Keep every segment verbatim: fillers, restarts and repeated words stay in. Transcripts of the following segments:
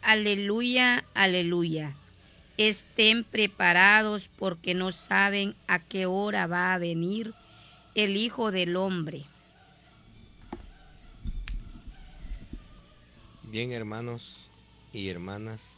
Aleluya, aleluya. Estén preparados porque no saben a qué hora va a venir el Hijo del Hombre. Bien, hermanos y hermanas,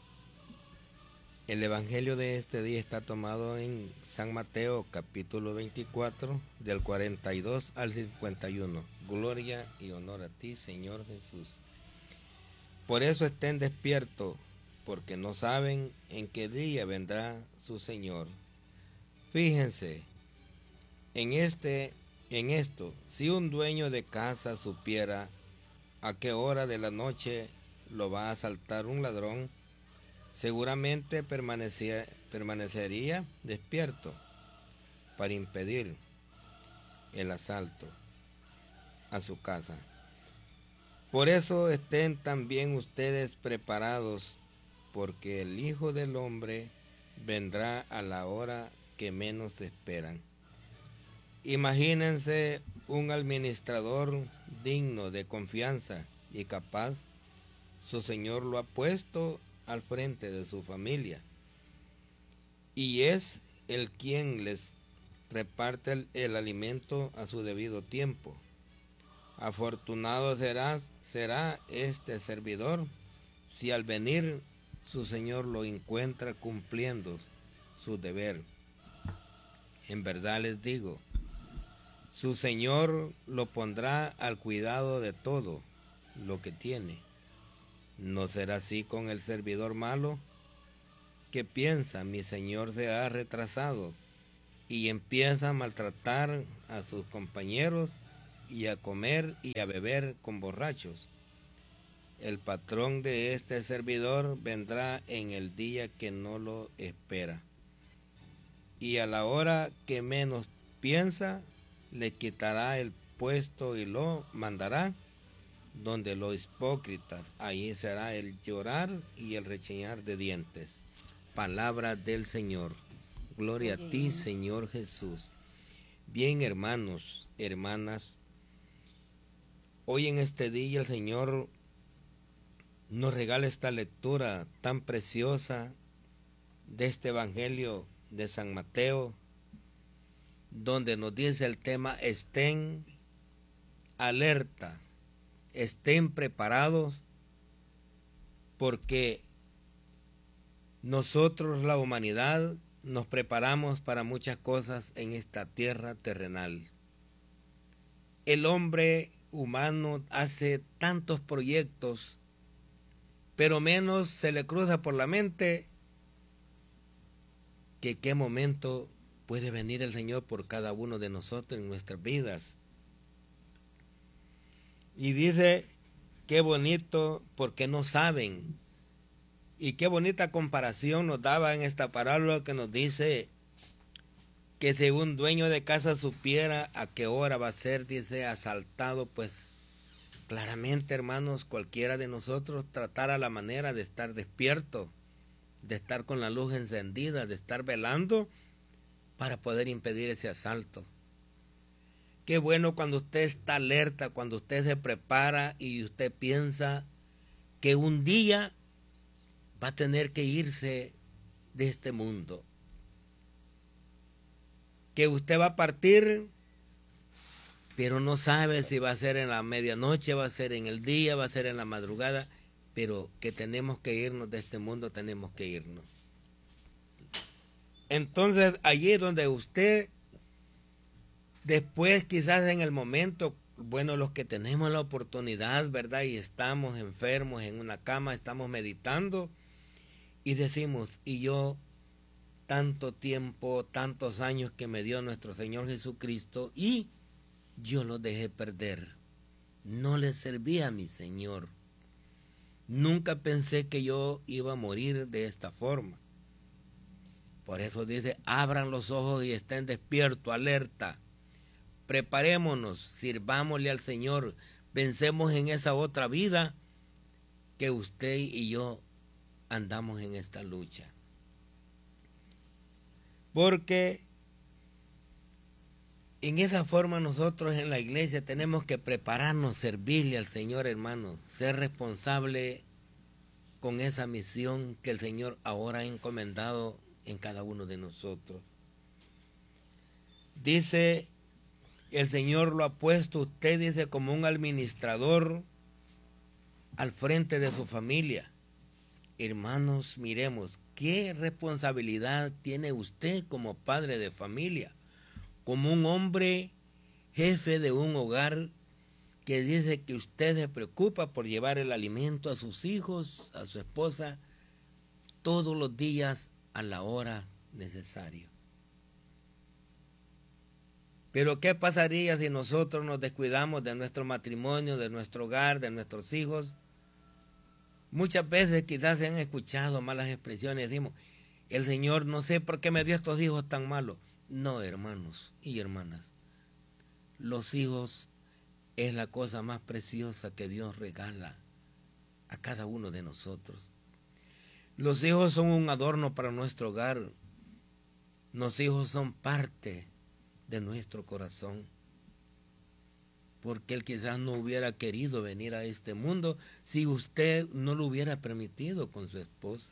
el evangelio de este día está tomado en San Mateo capítulo veinticuatro del cuarenta y dos al cincuenta y uno. Gloria y honor a ti, Señor Jesús. Por eso estén despiertos, porque no saben en qué día vendrá su Señor. Fíjense en este, en esto, si un dueño de casa supiera a qué hora de la noche lo va a asaltar un ladrón, seguramente permanecía, permanecería despierto para impedir el asalto a su casa. Por eso estén también ustedes preparados, porque el Hijo del Hombre vendrá a la hora que menos se esperan. Imagínense un administrador digno de confianza y capaz. Su Señor lo ha puesto al frente de su familia y es el quien les reparte el, el alimento a su debido tiempo. Afortunado será, será este servidor si al venir su Señor lo encuentra cumpliendo su deber. En verdad les digo, su Señor lo pondrá al cuidado de todo lo que tiene. ¿No será así con el servidor malo que piensa, mi Señor se ha retrasado, y empieza a maltratar a sus compañeros y a comer y a beber con borrachos? El patrón de este servidor vendrá en el día que no lo espera, y a la hora que menos piensa, le quitará el puesto y lo mandará donde los hipócritas. Ahí será el llorar y el rechinar de dientes. Palabra del Señor. Gloria a ti, Señor Jesús. Bien, hermanos, hermanas, hoy en este día el Señor nos regala esta lectura tan preciosa de este Evangelio de San Mateo, donde nos dice el tema: estén alerta, estén preparados, porque nosotros, la humanidad, nos preparamos para muchas cosas en esta tierra terrenal. El hombre humano hace tantos proyectos, pero menos se le cruza por la mente que qué momento puede venir el Señor por cada uno de nosotros en nuestras vidas. Y dice, qué bonito, porque no saben. Y qué bonita comparación nos daba en esta parábola, que nos dice que si un dueño de casa supiera a qué hora va a ser, dice, asaltado, pues claramente, hermanos, cualquiera de nosotros tratara la manera de estar despierto, de estar con la luz encendida, de estar velando para poder impedir ese asalto. Qué bueno cuando usted está alerta, cuando usted se prepara y usted piensa que un día va a tener que irse de este mundo, que usted va a partir, pero no sabe si va a ser en la medianoche, va a ser en el día, va a ser en la madrugada, pero que tenemos que irnos de este mundo, tenemos que irnos. Entonces, allí es donde usted, después quizás en el momento, bueno, los que tenemos la oportunidad, ¿verdad? Y estamos enfermos en una cama, estamos meditando y decimos, y yo tanto tiempo, tantos años que me dio nuestro Señor Jesucristo y yo los dejé perder. No le serví a mi Señor. Nunca pensé que yo iba a morir de esta forma. Por eso dice, abran los ojos y estén despiertos, alerta. Preparémonos, sirvámosle al Señor, pensemos en esa otra vida que usted y yo andamos en esta lucha. Porque en esa forma nosotros en la iglesia tenemos que prepararnos, servirle al Señor, hermano, ser responsable con esa misión que el Señor ahora ha encomendado en cada uno de nosotros. Dice, el Señor lo ha puesto usted, dice, como un administrador al frente de su familia. Hermanos, miremos, ¿qué responsabilidad tiene usted como padre de familia? Como un hombre jefe de un hogar que dice que usted se preocupa por llevar el alimento a sus hijos, a su esposa, todos los días a la hora necesaria. Pero ¿qué pasaría si nosotros nos descuidamos de nuestro matrimonio, de nuestro hogar, de nuestros hijos? Muchas veces quizás se han escuchado malas expresiones, decimos, el Señor no sé por qué me dio estos hijos tan malos. No, hermanos y hermanas, los hijos es la cosa más preciosa que Dios regala a cada uno de nosotros. Los hijos son un adorno para nuestro hogar. Los hijos son parte de nuestro corazón. Porque él quizás no hubiera querido venir a este mundo si usted no lo hubiera permitido con su esposa.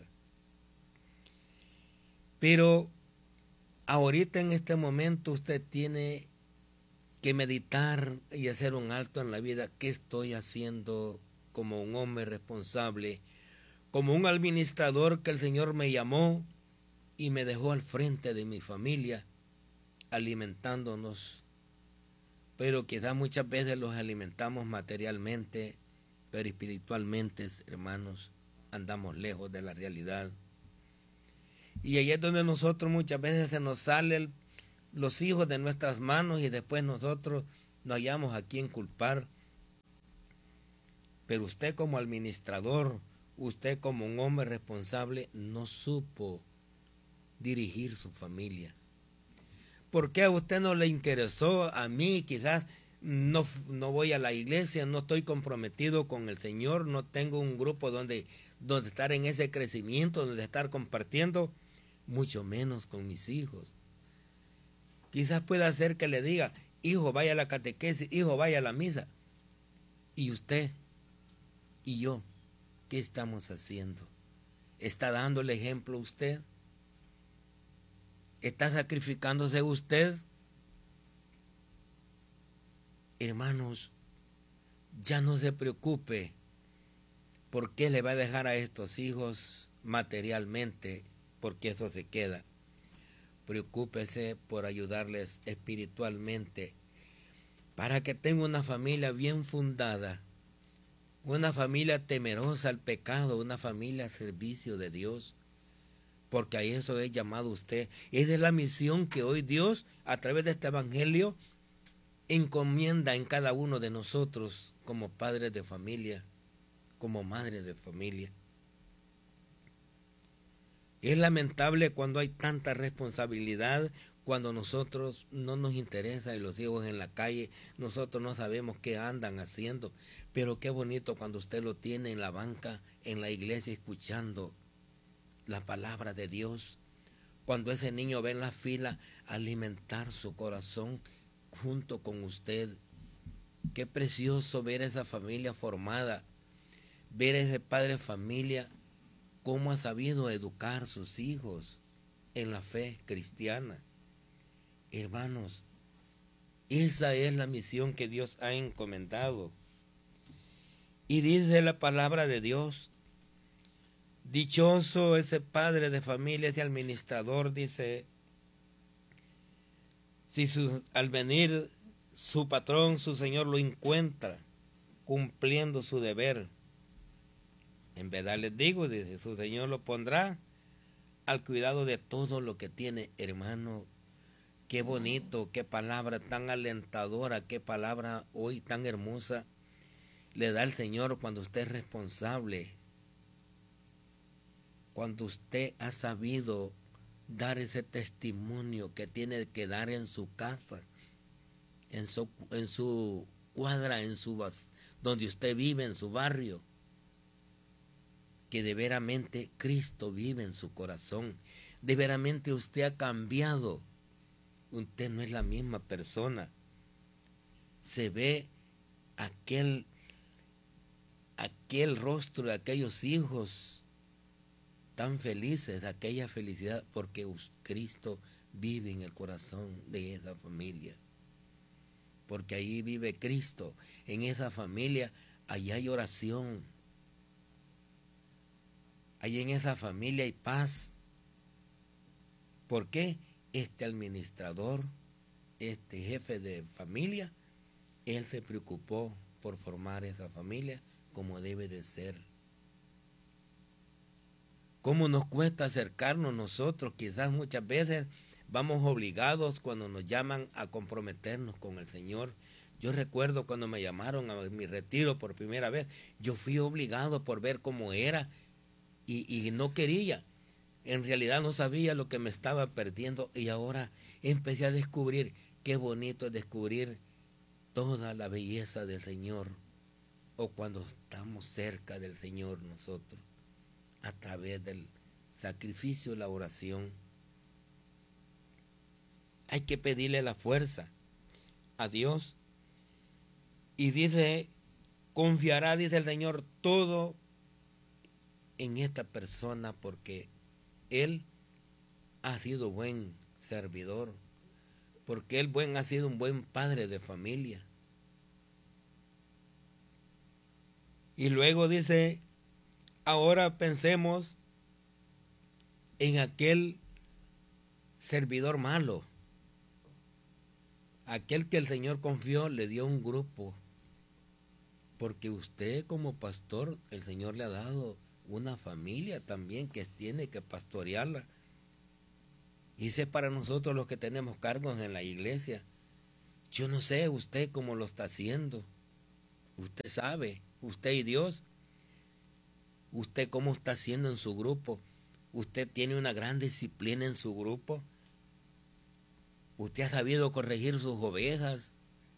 Pero ahorita en este momento usted tiene que meditar y hacer un alto en la vida. ¿Qué estoy haciendo como un hombre responsable, como un administrador que el Señor me llamó y me dejó al frente de mi familia, alimentándonos? Pero quizás muchas veces los alimentamos materialmente, pero espiritualmente, hermanos, andamos lejos de la realidad. Y ahí es donde nosotros muchas veces se nos salen los hijos de nuestras manos y después nosotros no hallamos a quién culpar. Pero usted como administrador, usted como un hombre responsable, no supo dirigir su familia. ¿Por qué a usted no le interesó? A mí quizás no, no voy a la iglesia, no estoy comprometido con el Señor, no tengo un grupo donde, donde estar en ese crecimiento, donde estar compartiendo, mucho menos con mis hijos. Quizás pueda ser que le diga, hijo, vaya a la catequesis, hijo, vaya a la misa. ¿Y usted y yo qué estamos haciendo? ¿Está dando el ejemplo usted? ¿Está sacrificándose usted? Hermanos, ya no se preocupe por qué le va a dejar a estos hijos materialmente, porque eso se queda. Preocúpese por ayudarles espiritualmente para que tenga una familia bien fundada, una familia temerosa al pecado, una familia al servicio de Dios. Porque a eso es llamado usted. Es de la misión que hoy Dios, a través de este evangelio, encomienda en cada uno de nosotros como padres de familia, como madres de familia. Es lamentable cuando hay tanta responsabilidad, cuando nosotros no nos interesa y los hijos en la calle, nosotros no sabemos qué andan haciendo. Pero qué bonito cuando usted lo tiene en la banca, en la iglesia, escuchando la palabra de Dios, cuando ese niño ve en la fila alimentar su corazón junto con usted. Qué precioso ver esa familia formada, ver ese padre de familia, cómo ha sabido educar a sus hijos en la fe cristiana. Hermanos, esa es la misión que Dios ha encomendado. Y dice la palabra de Dios, dichoso ese padre de familia, ese administrador, dice, si su, al venir su patrón, su señor, lo encuentra cumpliendo su deber. En verdad les digo, dice, su señor lo pondrá al cuidado de todo lo que tiene. Hermano, qué bonito, qué palabra tan alentadora, qué palabra hoy tan hermosa le da el Señor cuando usted es responsable. Cuando usted ha sabido dar ese testimonio que tiene que dar en su casa, en su, en su cuadra, en su donde usted vive, en su barrio, que de veramente Cristo vive en su corazón, de veramente usted ha cambiado, usted no es la misma persona, se ve aquel, aquel rostro de aquellos hijos tan felices, aquella felicidad, porque Cristo vive en el corazón de esa familia. Porque ahí vive Cristo, en esa familia, allí hay oración. Allí en esa familia hay paz. ¿Por qué? Este administrador, este jefe de familia, él se preocupó por formar esa familia como debe de ser. ¿Cómo nos cuesta acercarnos nosotros? Quizás muchas veces vamos obligados cuando nos llaman a comprometernos con el Señor. Yo recuerdo cuando me llamaron a mi retiro por primera vez, yo fui obligado por ver cómo era y, y no quería. En realidad no sabía lo que me estaba perdiendo y ahora empecé a descubrir qué bonito es descubrir toda la belleza del Señor, o cuando estamos cerca del Señor nosotros, a través del sacrificio, la oración. Hay que pedirle la fuerza a Dios. Y dice, confiará, dice el Señor, todo en esta persona, porque Él ha sido buen servidor, porque Él buen, ha sido un buen padre de familia. Y luego dice, ahora pensemos en aquel servidor malo, aquel que el Señor confió, le dio un grupo, porque usted como pastor, el Señor le ha dado una familia también que tiene que pastorearla. Y ese es para nosotros los que tenemos cargos en la iglesia. Yo no sé usted cómo lo está haciendo. Usted sabe, usted y Dios. Usted cómo está haciendo en su grupo. Usted tiene una gran disciplina en su grupo. Usted ha sabido corregir sus ovejas.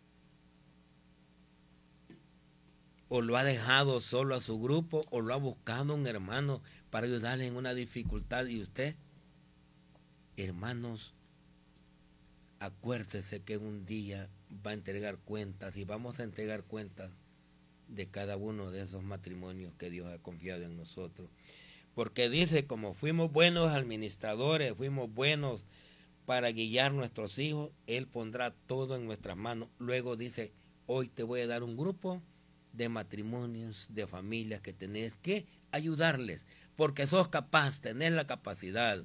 O lo ha dejado solo a su grupo, o lo ha buscado un hermano para ayudarle en una dificultad. Y usted, hermanos, acuérdese que un día va a entregar cuentas y vamos a entregar cuentas de cada uno de esos matrimonios que Dios ha confiado en nosotros. Porque dice, como fuimos buenos administradores, fuimos buenos para guiar nuestros hijos, Él pondrá todo en nuestras manos. Luego dice, hoy te voy a dar un grupo de matrimonios, de familias que tenés que ayudarles, porque sos capaz, tenés la capacidad.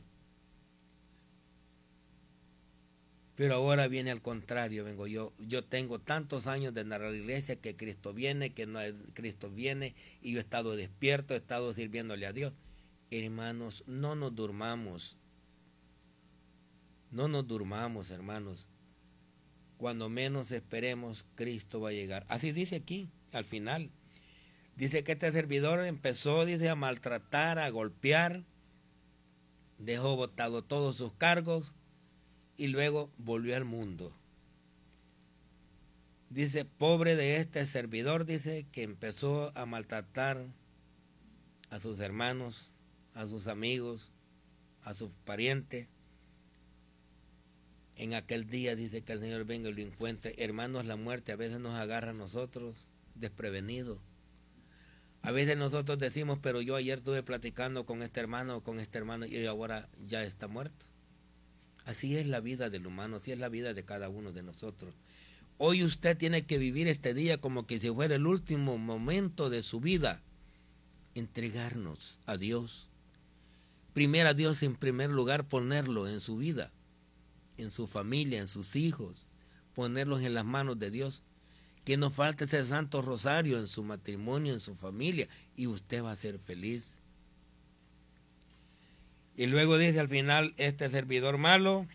Pero ahora viene al contrario, vengo yo. Yo tengo tantos años de narrar la iglesia que Cristo viene, que no Cristo viene, y yo he estado despierto, he estado sirviéndole a Dios. Hermanos, no nos durmamos. No nos durmamos, hermanos. Cuando menos esperemos, Cristo va a llegar. Así dice aquí, al final. Dice que este servidor empezó, dice, a maltratar, a golpear, dejó botado todos sus cargos y luego volvió al mundo. Dice, pobre de este servidor, dice, que empezó a maltratar a sus hermanos, a sus amigos, a sus parientes. En aquel día dice que el Señor venga y lo encuentre. Hermanos, la muerte a veces nos agarra a nosotros desprevenidos. A veces nosotros decimos, pero yo ayer estuve platicando con este hermano o con este hermano y ahora ya está muerto. Así es la vida del humano, así es la vida de cada uno de nosotros. Hoy usted tiene que vivir este día como que si fuera el último momento de su vida. Entregarnos a Dios. Primero a Dios en primer lugar, ponerlo en su vida, en su familia, en sus hijos, ponerlos en las manos de Dios. Que no falte ese santo rosario en su matrimonio, en su familia, y usted va a ser feliz. Y luego dice al final, este servidor malo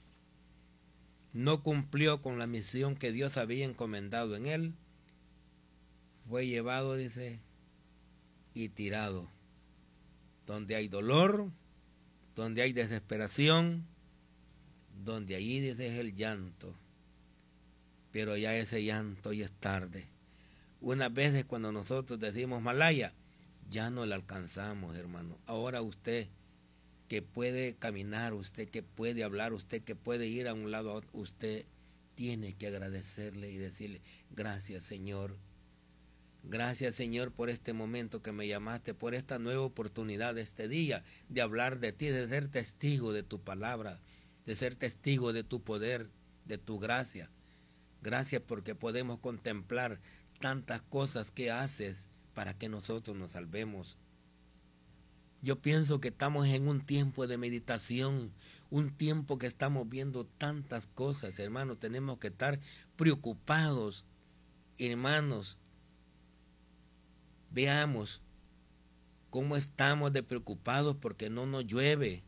no cumplió con la misión que Dios había encomendado en él. Fue llevado, dice, y tirado. Donde hay dolor, donde hay desesperación, donde allí dice es el llanto. Pero ya ese llanto ya es tarde. Unas veces cuando nosotros decimos Malaya, ya no la alcanzamos, hermano. Ahora usted que puede caminar, usted que puede hablar, usted que puede ir a un lado a otro, usted tiene que agradecerle y decirle, gracias Señor, Gracias, Señor, por este momento que me llamaste, por esta nueva oportunidad de este día, de hablar de ti, de ser testigo de tu palabra, de ser testigo de tu poder, de tu gracia. Gracias porque podemos contemplar tantas cosas que haces para que nosotros nos salvemos. Yo pienso que estamos en un tiempo de meditación, un tiempo que estamos viendo tantas cosas, hermanos. Tenemos que estar preocupados, hermanos. Veamos cómo estamos de preocupados porque no nos llueve.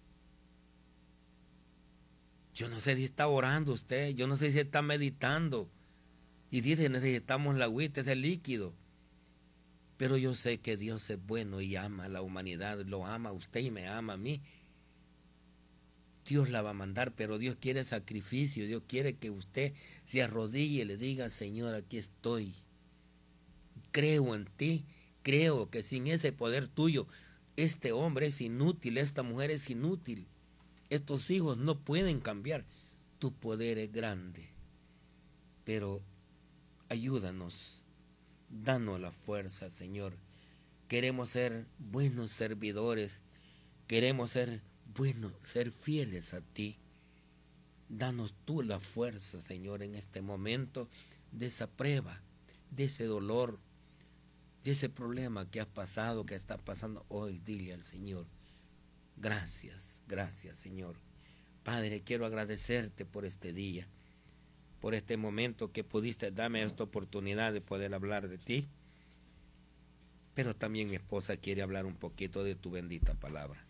Yo no sé si está orando usted, yo no sé si está meditando y dice necesitamos la agüita, ese líquido. Pero yo sé que Dios es bueno y ama a la humanidad, lo ama a usted y me ama a mí. Dios la va a mandar, pero Dios quiere sacrificio, Dios quiere que usted se arrodille y le diga, Señor, aquí estoy. Creo en ti, creo que sin ese poder tuyo, este hombre es inútil, esta mujer es inútil. Estos hijos no pueden cambiar. Tu poder es grande, pero ayúdanos, danos la fuerza, Señor. Queremos ser buenos servidores, queremos ser buenos, ser fieles a ti. Danos tú la fuerza, Señor, en este momento de esa prueba, de ese dolor, de ese problema que has pasado, que está pasando hoy. Dile al Señor, gracias, gracias, Señor. Padre, quiero agradecerte por este día, por este momento que pudiste darme esta oportunidad de poder hablar de ti. Pero también mi esposa quiere hablar un poquito de tu bendita palabra.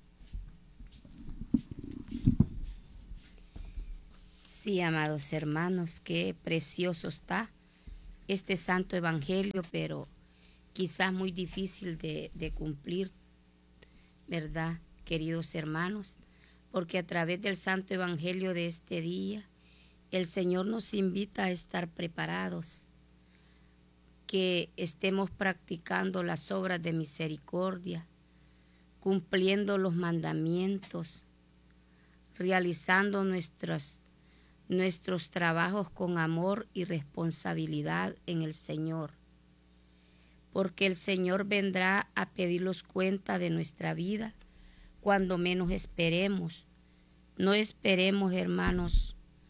Sí, amados hermanos, qué precioso está este santo evangelio, pero quizás muy difícil de, de cumplir, ¿verdad, queridos hermanos? Porque a través del santo evangelio de este día, el Señor nos invita a estar preparados, que estemos practicando las obras de misericordia, cumpliendo los mandamientos, realizando nuestros, nuestros trabajos con amor y responsabilidad en el Señor. Porque el Señor vendrá a pedirnos cuenta de nuestra vida cuando menos esperemos. No esperemos, hermanos,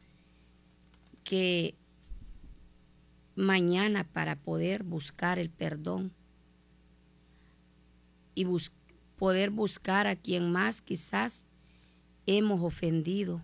que mañana para poder buscar el perdón y bus- poder buscar a quien más quizás hemos ofendido,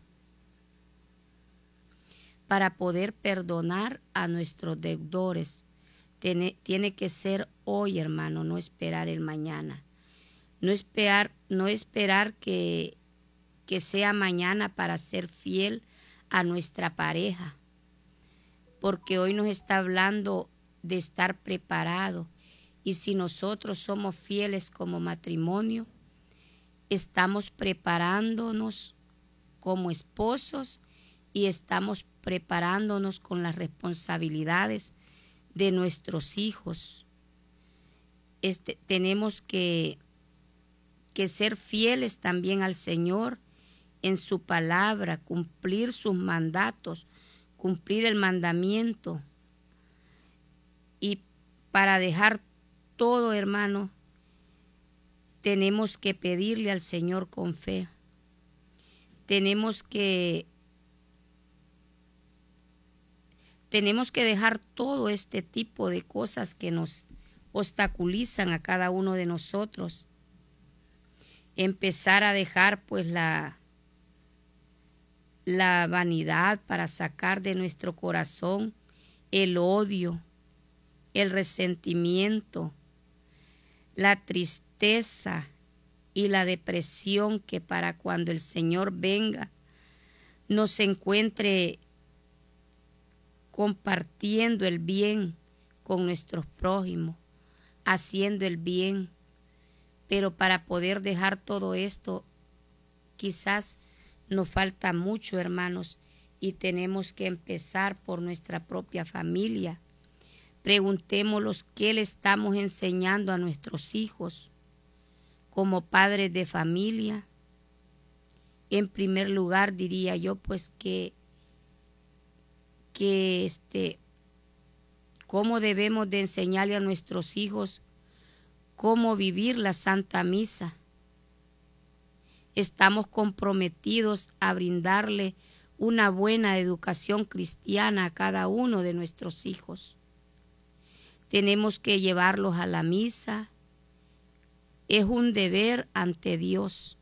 para poder perdonar a nuestros deudores. Tiene, tiene que ser hoy, hermano, no esperar el mañana. No esperar, no esperar que, que sea mañana para ser fiel a nuestra pareja. Porque hoy nos está hablando de estar preparado. Y si nosotros somos fieles como matrimonio, estamos preparándonos como esposos y estamos preparándonos con las responsabilidades de nuestros hijos. Este, tenemos que, que ser fieles también al Señor en su palabra, cumplir sus mandatos, cumplir el mandamiento. Y para dejar todo, hermano, tenemos que pedirle al Señor con fe. Tenemos que Tenemos que dejar todo este tipo de cosas que nos obstaculizan a cada uno de nosotros. Empezar a dejar pues la, la vanidad para sacar de nuestro corazón el odio, el resentimiento, la tristeza y la depresión, que para cuando el Señor venga nos encuentre compartiendo el bien con nuestros prójimos, haciendo el bien. Pero para poder dejar todo esto, quizás nos falta mucho, hermanos, y tenemos que empezar por nuestra propia familia. Preguntémoslos qué le estamos enseñando a nuestros hijos como padres de familia. En primer lugar, diría yo, pues que que este, cómo debemos de enseñarle a nuestros hijos cómo vivir la Santa Misa. Estamos comprometidos a brindarle una buena educación cristiana a cada uno de nuestros hijos. Tenemos que llevarlos a la misa. Es un deber ante Dios.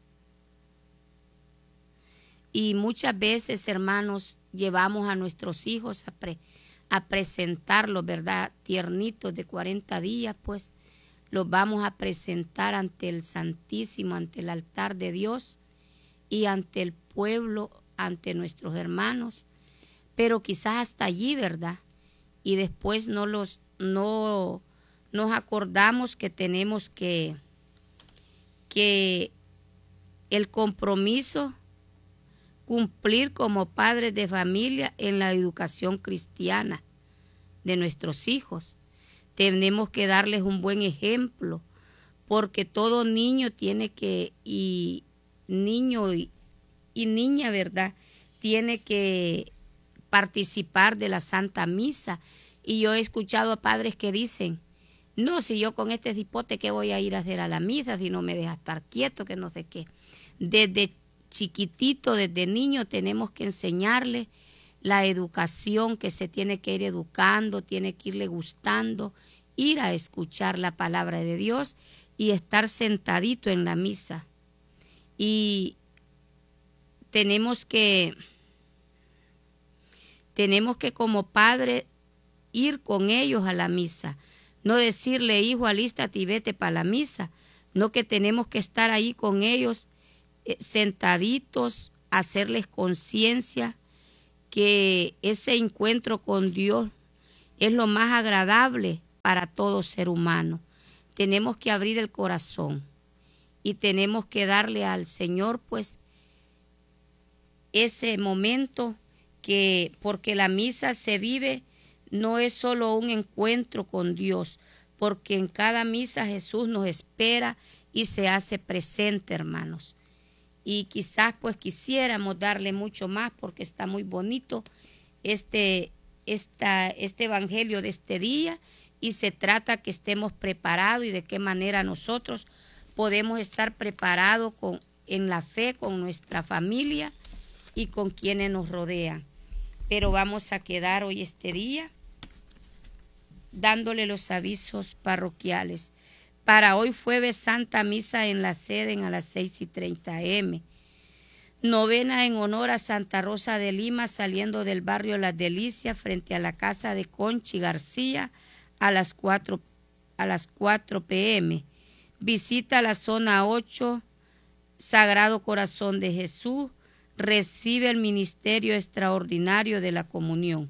Y muchas veces, hermanos, llevamos a nuestros hijos a, pre, a presentarlos, ¿verdad? Tiernitos de cuarenta días, pues los vamos a presentar ante el Santísimo, ante el altar de Dios y ante el pueblo, ante nuestros hermanos. Pero quizás hasta allí, ¿verdad? Y después no los, no nos acordamos que tenemos que, que el compromiso cumplir como padres de familia en la educación cristiana de nuestros hijos. Tenemos que darles un buen ejemplo, porque todo niño tiene que, y niño y, y niña, ¿verdad?, tiene que participar de la Santa Misa. Y yo he escuchado a padres que dicen, no, si yo con este cipote, ¿qué voy a ir a hacer a la misa si no me deja estar quieto, que no sé qué? Desde chiquitito, desde niño, tenemos que enseñarle la educación que se tiene que ir educando, tiene que irle gustando, ir a escuchar la palabra de Dios y estar sentadito en la misa. Y tenemos que, tenemos que como padre ir con ellos a la misa, no decirle, hijo, alístate y vete para la misa, no, que tenemos que estar ahí con ellos sentaditos, hacerles conciencia que ese encuentro con Dios es lo más agradable para todo ser humano. Tenemos que abrir el corazón y tenemos que darle al Señor pues ese momento, que porque la misa se vive, no es solo un encuentro con Dios, porque en cada misa Jesús nos espera y se hace presente, hermanos. Y quizás pues quisiéramos darle mucho más, porque está muy bonito este, esta, este evangelio de este día, y se trata que estemos preparados y de qué manera nosotros podemos estar preparados con, en la fe, con nuestra familia y con quienes nos rodean. Pero vamos a quedar hoy este día dándole los avisos parroquiales. Para hoy jueves, Santa Misa en la sede a las seis y treinta eme. Novena en honor a Santa Rosa de Lima, saliendo del barrio Las Delicias frente a la casa de Conchi García a las cuatro, a las cuatro pe eme. Visita la zona ocho, Sagrado Corazón de Jesús. Recibe el ministerio extraordinario de la comunión.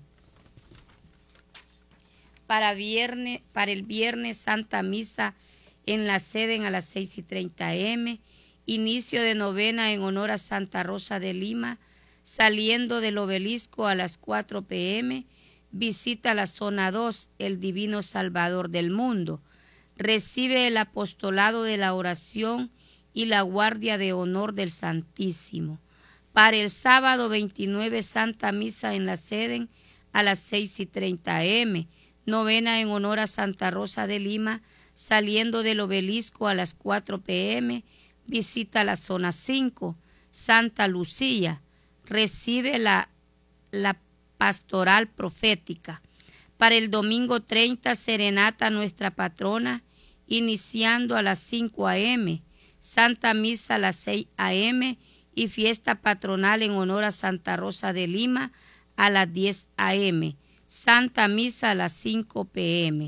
Para, viernes, para el viernes, Santa Misa en la sede a las seis y treinta eme. Inicio de novena en honor a Santa Rosa de Lima, saliendo del obelisco a las cuatro pe eme. Visita la zona dos, el Divino Salvador del Mundo. Recibe el apostolado de la oración y la guardia de honor del Santísimo. Para el sábado veintinueve, Santa Misa en la sede a las seis y treinta eme. Novena en honor a Santa Rosa de Lima, saliendo del obelisco a las cuatro pe eme. Visita la zona cinco, Santa Lucía. Recibe la, la pastoral profética. Para el domingo treinta, serenata Nuestra Patrona, iniciando a las cinco a eme. Santa Misa a las seis a eme y fiesta patronal en honor a Santa Rosa de Lima a las diez a eme. Santa Misa a las cinco pe eme.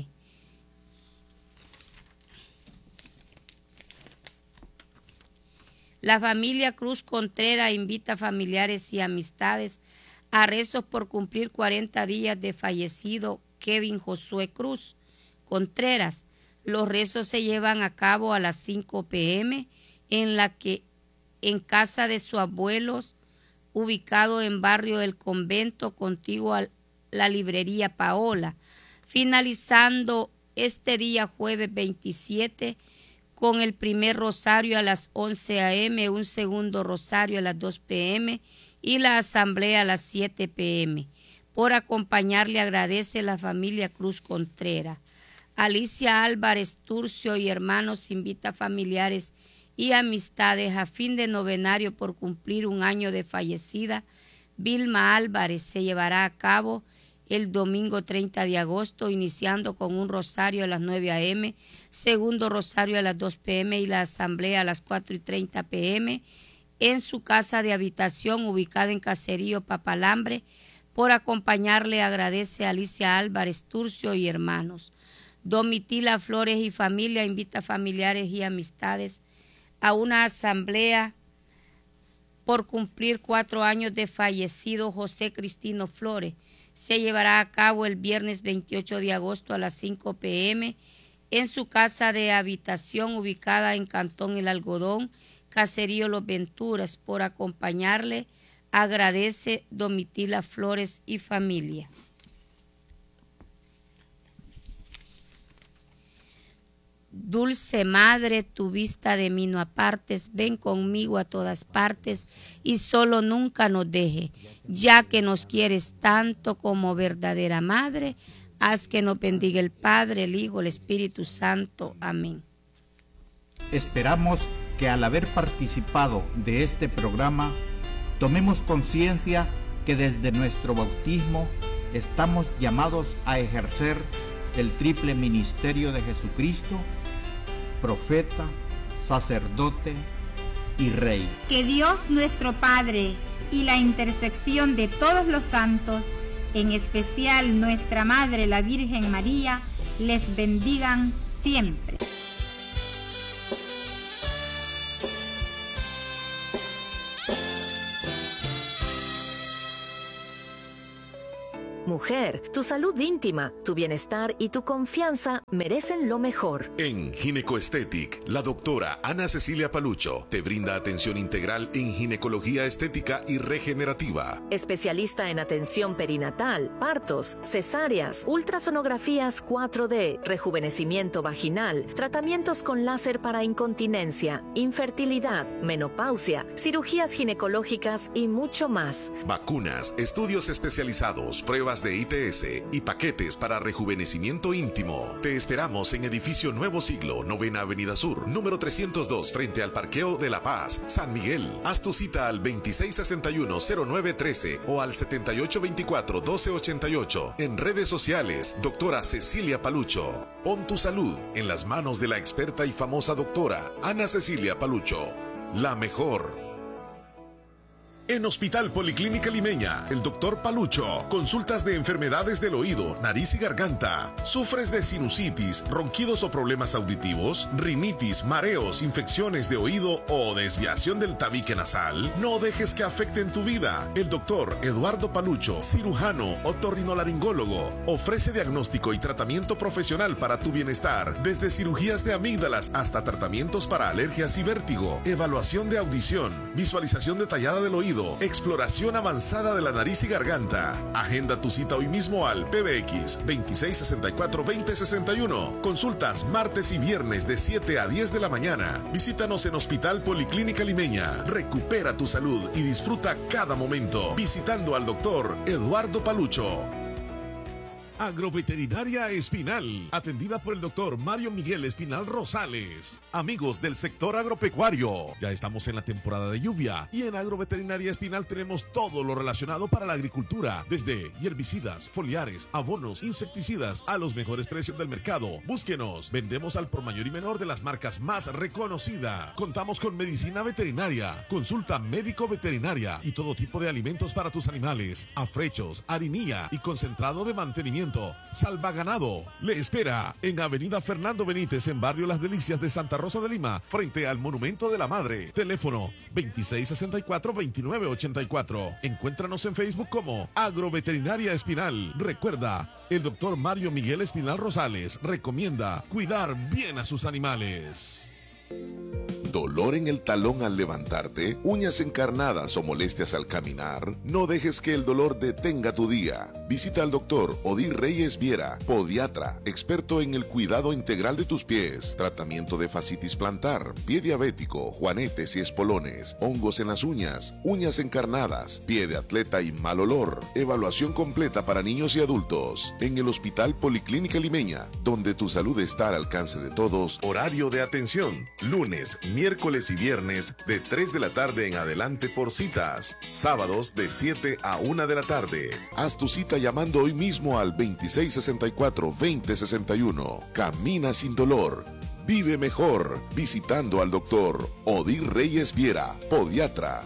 La familia Cruz Contreras invita a familiares y amistades a rezos por cumplir cuarenta días de fallecido Kevin Josué Cruz Contreras. Los rezos se llevan a cabo a las cinco pe eme en la que en casa de sus abuelos, ubicado en barrio El Convento, contiguo a la librería Paola, finalizando este día jueves veintisiete con el primer rosario a las once a eme, un segundo rosario a las dos pe eme y la asamblea a las siete pe eme. Por acompañarle agradece la familia Cruz Contreras. Alicia Álvarez Turcio y hermanos invita familiares y amistades a fin de novenario por cumplir un año de fallecida. Vilma Álvarez se llevará a cabo el domingo treinta de agosto, iniciando con un rosario a las nueve a eme, segundo rosario a las dos pe eme y la asamblea a las cuatro y treinta pe eme en su casa de habitación ubicada en Caserío Papalambre. Por acompañarle agradece a Alicia Álvarez Turcio y hermanos. Domitila Flores y familia invita familiares y amistades a una asamblea por cumplir cuatro años de fallecido José Cristino Flores. Se llevará a cabo el viernes veintiocho de agosto a las cinco pe eme en su casa de habitación ubicada en Cantón El Algodón, Caserío Los Venturas. Por acompañarle agradece Domitila Flores y familia. Dulce Madre, tu vista de mí no apartes, ven conmigo a todas partes y solo nunca nos deje, ya que nos quieres tanto como verdadera Madre, haz que nos bendiga el Padre, el Hijo, el Espíritu Santo. Amén. Esperamos que al haber participado de este programa, tomemos conciencia que desde nuestro bautismo estamos llamados a ejercer el triple ministerio de Jesucristo, profeta, sacerdote y rey. Que Dios nuestro Padre y la intersección de todos los santos, en especial nuestra Madre la Virgen María, les bendigan siempre. Mujer, tu salud íntima, tu bienestar y tu confianza merecen lo mejor. En Ginecoestetic, la doctora Ana Cecilia Palucho te brinda atención integral en ginecología estética y regenerativa. Especialista en atención perinatal, partos, cesáreas, ultrasonografías cuatro D, rejuvenecimiento vaginal, tratamientos con láser para incontinencia, infertilidad, menopausia, cirugías ginecológicas y mucho más. Vacunas, estudios especializados, pruebas de I T S y paquetes para rejuvenecimiento íntimo. Te esperamos en Edificio Nuevo Siglo, Novena Avenida Sur, número trescientos dos, frente al Parqueo de La Paz, San Miguel. Haz tu cita al veintiséis sesenta y uno cero nueve trece o al setenta y ocho veinticuatro doce ochenta y ocho. En redes sociales, doctora Cecilia Palucho. Pon tu salud en las manos de la experta y famosa doctora Ana Cecilia Palucho. La mejor. En Hospital Policlínica Limeña, el doctor Palucho, consultas de enfermedades del oído, nariz y garganta. ¿Sufres de sinusitis, ronquidos o problemas auditivos? ¿Rinitis, mareos, infecciones de oído o desviación del tabique nasal? No dejes que afecten tu vida. El doctor Eduardo Palucho, cirujano, otorrinolaringólogo, ofrece diagnóstico y tratamiento profesional para tu bienestar, desde cirugías de amígdalas hasta tratamientos para alergias y vértigo, evaluación de audición, visualización detallada del oído, exploración avanzada de la nariz y garganta. Agenda tu cita hoy mismo al P B X veintiséis sesenta y cuatro veinte sesenta y uno. Consultas martes y viernes de siete a diez de la mañana. Visítanos en Hospital Policlínica Limeña. Recupera tu salud y disfruta cada momento visitando al doctor Eduardo Palucho. Agroveterinaria Espinal, atendida por el doctor Mario Miguel Espinal Rosales. Amigos del sector agropecuario, ya estamos en la temporada de lluvia y en Agroveterinaria Espinal tenemos todo lo relacionado para la agricultura, desde herbicidas, foliares, abonos, insecticidas, a los mejores precios del mercado. Búsquenos, vendemos al por mayor y menor de las marcas más reconocidas. Contamos con medicina veterinaria, consulta médico veterinaria y todo tipo de alimentos para tus animales, afrechos, harinía y concentrado de mantenimiento. Salva Ganado le espera en Avenida Fernando Benítez, en Barrio Las Delicias de Santa Rosa de Lima, frente al Monumento de la Madre. Teléfono veintiséis sesenta y cuatro veintinueve ochenta y cuatro. Encuéntranos en Facebook como Agroveterinaria Espinal. Recuerda, el doctor Mario Miguel Espinal Rosales recomienda cuidar bien a sus animales. ¿Dolor en el talón al levantarte? ¿Uñas encarnadas o molestias al caminar? No dejes que el dolor detenga tu día. Visita al doctor Odir Reyes Viera, podiatra, experto en el cuidado integral de tus pies, tratamiento de fascitis plantar, pie diabético, juanetes y espolones, hongos en las uñas, uñas encarnadas, pie de atleta y mal olor. Evaluación completa para niños y adultos. En el Hospital Policlínica Limeña, donde tu salud está al alcance de todos. Horario de atención: lunes, miércoles y viernes de tres de la tarde en adelante por citas. Sábados de siete a una de la tarde. Haz tu cita llamando hoy mismo al veintiséis sesenta y cuatro, veinte sesenta y uno. Camina sin dolor. Vive mejor visitando al doctor Odir Reyes Viera, podiatra.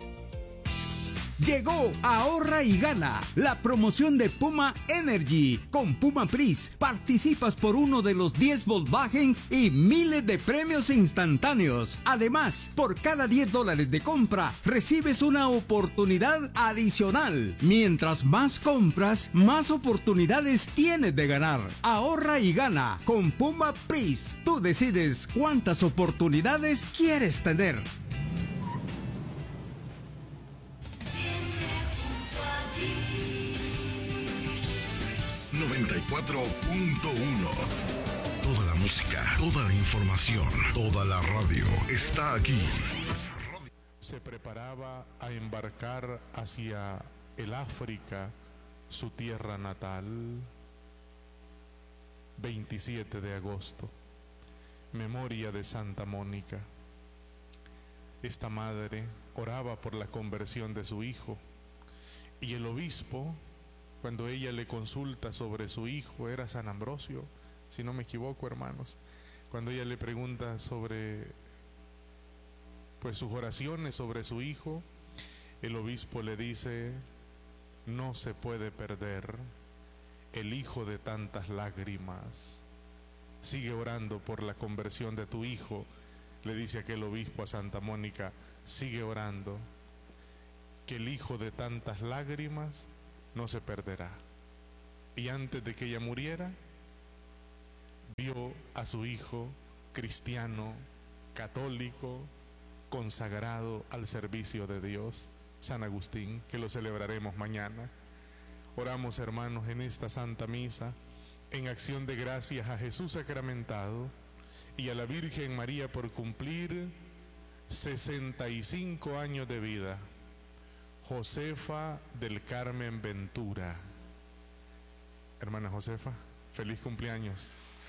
Llegó Ahorra y Gana, la promoción de Puma Energy. Con Puma Pris participas por uno de los diez Volkswagens y miles de premios instantáneos. Además, por cada diez dólares de compra, recibes una oportunidad adicional. Mientras más compras, más oportunidades tienes de ganar. Ahorra y gana con Puma Pris. Tú decides cuántas oportunidades quieres tener. noventa y cuatro punto uno. Toda la música, toda la información, toda la radio está aquí. Se preparaba a embarcar hacia el África, su tierra natal. veintisiete de agosto, memoria de Santa Mónica. Esta madre oraba por la conversión de su hijo, y el obispo, cuando ella le consulta sobre su hijo, era San Ambrosio, si no me equivoco, hermanos, cuando ella le pregunta sobre pues sus oraciones sobre su hijo, el obispo le dice: no se puede perder el hijo de tantas lágrimas, sigue orando por la conversión de tu hijo. Le dice aquel obispo a Santa Mónica: sigue orando, que el hijo de tantas lágrimas no se perderá. Y antes de que ella muriera, vio a su hijo cristiano, católico, consagrado al servicio de Dios, San Agustín, que lo celebraremos mañana. Oramos, hermanos, en esta Santa Misa, en acción de gracias a Jesús sacramentado y a la Virgen María por cumplir sesenta y cinco años de vida. Josefa del Carmen Ventura. Hermana Josefa, feliz cumpleaños.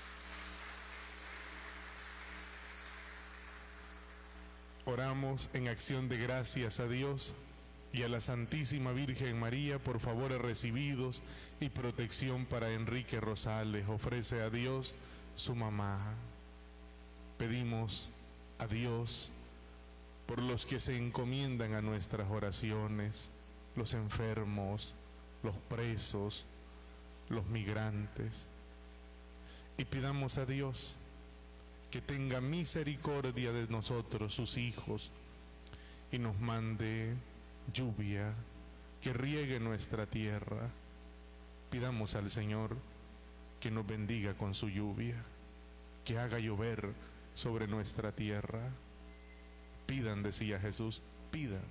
Oramos en acción de gracias a Dios y a la Santísima Virgen María por favores recibidos y protección para Enrique Rosales. Ofrece a Dios su mamá. Pedimos a Dios por los que se encomiendan a nuestras oraciones, los enfermos, los presos, los migrantes. Y pidamos a Dios que tenga misericordia de nosotros, sus hijos, y nos mande lluvia que riegue nuestra tierra. Pidamos al Señor que nos bendiga con su lluvia, que haga llover sobre nuestra tierra. Pidan, decía Jesús, pidan.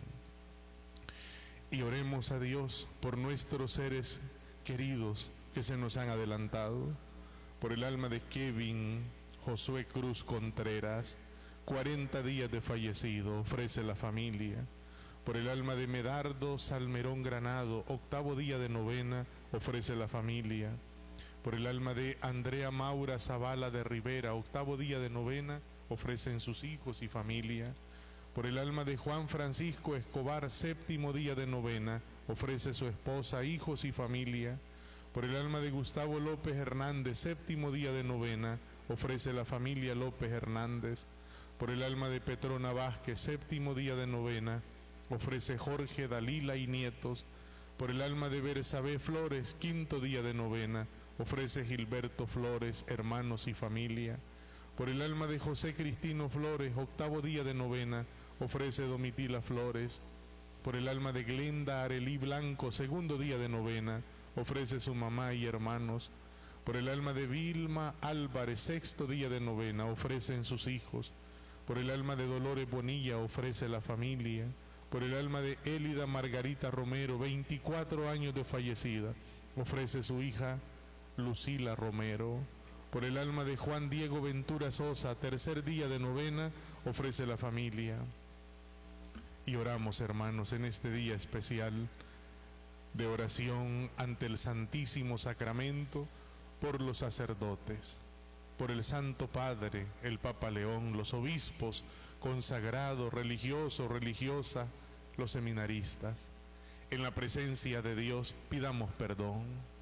Y oremos a Dios por nuestros seres queridos que se nos han adelantado, por el alma de Kevin Josué Cruz Contreras, cuarenta días de fallecido, ofrece la familia. Por el alma de Medardo Salmerón Granado, octavo día de novena, ofrece la familia. Por el alma de Andrea Maura Zavala de Rivera, octavo día de novena, ofrecen sus hijos y familia. Por el alma de Juan Francisco Escobar, séptimo día de novena, ofrece su esposa, hijos y familia. Por el alma de Gustavo López Hernández, séptimo día de novena, ofrece la familia López Hernández. Por el alma de Petrona Vázquez, séptimo día de novena, ofrece Jorge Dalila y nietos. Por el alma de Bersabé Flores, quinto día de novena, ofrece Gilberto Flores, hermanos y familia. Por el alma de José Cristino Flores, octavo día de novena, ofrece Domitila Flores. Por el alma de Glenda Arelí Blanco, segundo día de novena, ofrece su mamá y hermanos. Por el alma de Vilma Álvarez, sexto día de novena, ofrecen sus hijos. Por el alma de Dolores Bonilla, ofrece la familia. Por el alma de Élida Margarita Romero, veinticuatro años de fallecida, ofrece su hija Lucila Romero. Por el alma de Juan Diego Ventura Sosa, tercer día de novena, ofrece la familia. Y oramos, hermanos, en este día especial de oración ante el Santísimo Sacramento por los sacerdotes, por el Santo Padre, el Papa León, los obispos, consagrados, religiosos, religiosas, los seminaristas. En la presencia de Dios pidamos perdón.